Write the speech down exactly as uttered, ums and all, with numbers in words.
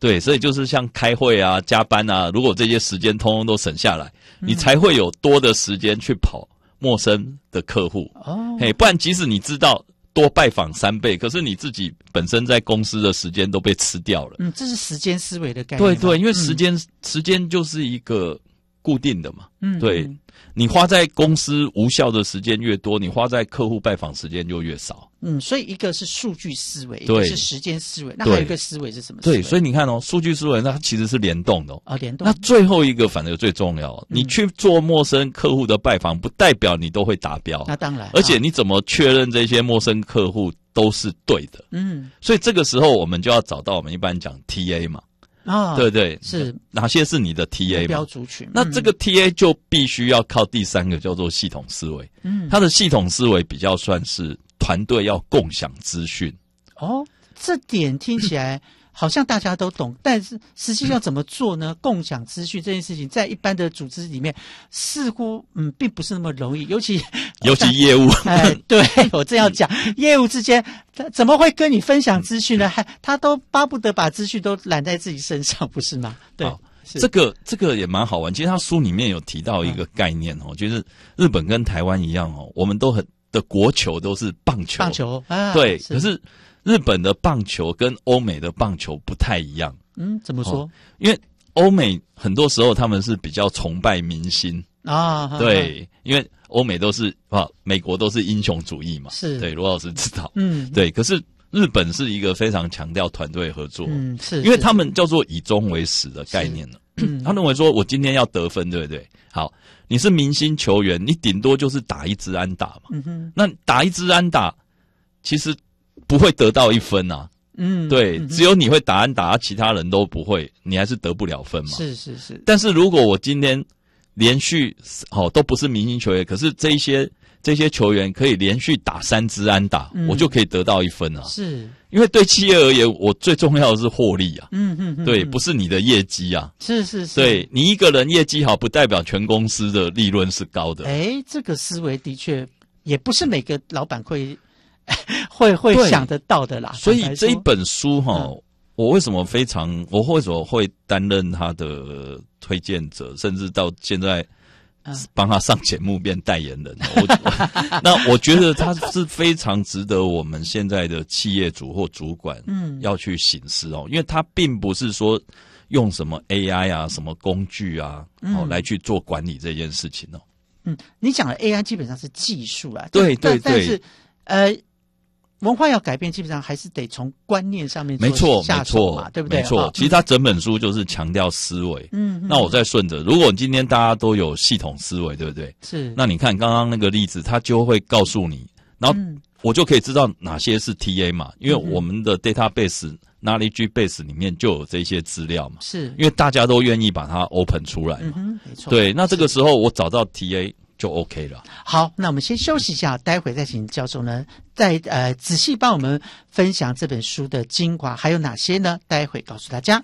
对，所以就是像开会啊、加班啊，如果这些时间通通都省下来，嗯、你才会有多的时间去跑陌生的客户。哦，嘿，不然即使你知道多拜访三倍，可是你自己本身在公司的时间都被吃掉了。 嗯，这是时间思维的概念。 对对，因为时间、嗯、时间就是一个固定的嘛。嗯，对。嗯，你花在公司无效的时间越多，你花在客户拜访时间就越少。 嗯，所以一个是数据思维，一个是时间思维，那还有一个思维是什么思维？ 对，所以你看哦，数据思维它其实是联动的哦。 啊，联动。 那最后一个反而最重要，嗯、你去做陌生客户的拜访，不代表你都会达标。 那当然。 而且你怎么确认这些陌生客户都是对的？嗯，所以这个时候我们就要找到我们一般讲 T A 嘛。啊，对对， 是哪些是你的 T A 嘛？ 目标族群。 那这个 T A 就必须要靠第三个叫做系统思维。嗯，它的系统思维比较算是团队要共享资讯。 哦，这点听起来好像大家都懂，但是实际上怎么做呢？共享资讯这件事情，在一般的组织里面，似乎嗯并不是那么容易，尤其尤其业务。 哎，对我正要讲，业务之间他怎么会跟你分享资讯呢？还他都巴不得把资讯都揽在自己身上，不是吗？对， 这个这个也蛮好玩。其实他书里面有提到一个概念哦，嗯、就是日本跟台湾一样哦，我们都很的国球都是棒球， 棒球啊， 对，可是日本的棒球跟欧美的棒球不太一样。 嗯，怎么说？哦、 因为欧美很多时候他们是比较崇拜明星啊，对，啊、因为欧美都是啊，美国都是英雄主义嘛，是对，罗老师知道，嗯，对。可是日本是一个非常强调团队合作，嗯，是，因为他们叫做以终为始的概念了。嗯、他认为说我今天要得分，对不对？好，你是明星球员，你顶多就是打一支安打嘛，嗯哼，那打一支安打，其实不会得到一分啊。嗯，对，嗯、只有你会打安打，其他人都不会，你还是得不了分嘛。 是是是。 但是如果我今天连续哦都不是明星球员，可是这一些这些球员可以连续打三支安打，嗯、我就可以得到一分啊。 是， 因为对企业而言，我最重要的是获利啊。嗯嗯嗯，对，不是你的业绩啊。 是是是。 对，你一个人业绩好，不代表全公司的利润是高的。 哎，这个思维的确也不是每个老板会。会会想得到的啦， 所以这一本书哈、哦，嗯、我为什么非常，我为什么会担任他的推荐者，甚至到现在帮他上节目变代言人。嗯、我那我觉得他是非常值得我们现在的企业主或主管嗯要去省思哦，因为他并不是说用什么 A I 啊、什么工具啊，嗯、哦来去做管理这件事情哦。 嗯，你讲的 A I 基本上是技术啊， 对对对， 但是呃。文化要改变，基本上还是得从观念上面没错下手嘛，对不对？ 没错，其实他整本书就是强调思维。嗯，那我再顺着，如果今天大家都有系统思维，对不对？ 是。 那你看刚刚那个例子，他就会告诉你，然后我就可以知道哪些是 T A 嘛，因为我们的 database、knowledge base 里面就有这些资料嘛。 是。 因为大家都愿意把它 open 出来嘛。 嗯，没错。 对，那这个时候我找到 T A。就 OK 了。 好，那我们先休息一下，待会再请教授呢，再呃仔细帮我们分享这本书的精华还有哪些呢？待会告诉大家。